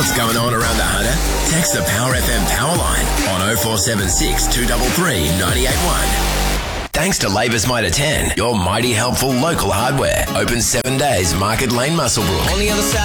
what's going on around the Hunter? Text the Power FM power line on 0476 233 981. Thanks to Labor's Mitre 10, your mighty helpful local hardware. Open 7 days, Market Lane, Muswellbrook. On the other side.